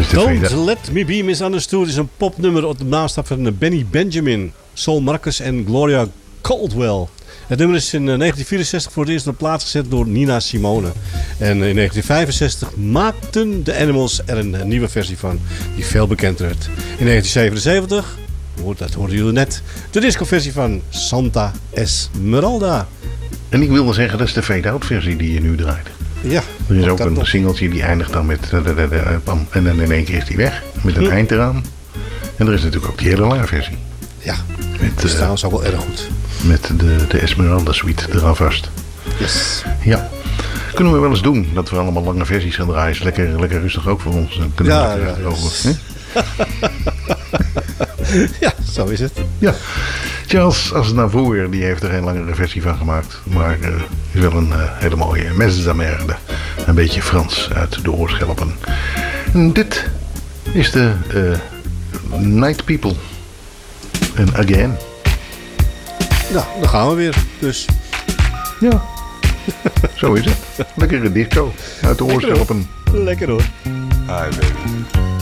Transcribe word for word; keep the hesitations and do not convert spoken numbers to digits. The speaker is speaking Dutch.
Don't Let Me Be Misunderstood is een popnummer op de naamstap van Benny Benjamin, Sol Marcus en Gloria Caldwell. Het nummer is in negentien vierenzestig voor het eerst op de plaats gezet door Nina Simone. En in negentien vijfenzestig maakten de Animals er een nieuwe versie van die veel bekender werd. In negentien zevenenzeventig, dat hoorden jullie net, de discoversie van Santa Esmeralda. En ik wilde zeggen, dat is de fade-out versie die je nu draait. Ja. Er is ook een nog. singeltje die eindigt dan met de, de, de, de, pam, en dan in één keer is die weg. Met een hm. eind eraan. En er is natuurlijk ook die hele lange versie. Ja, met, dat is uh, trouwens ook wel erg goed. Met de, de Esmeralda Suite eraan vast. Yes. Ja. Kunnen we wel eens doen. Dat we allemaal lange versies gaan draaien. Is lekker, lekker rustig ook voor ons. Dan kunnen ja, we ja. over, ja, zo is het. Ja. Charles Aznavour, die heeft er geen langere versie van gemaakt. Maar uh, is wel een uh, hele mooie. Mes de Merde. Een beetje Frans uit de oorschelpen. En dit is de uh, Night People. En Again. Nou, dan gaan we weer. Dus. Ja. Zo is het. Lekkere disco uit de oorschelpen. Lekker hoor. Hi baby.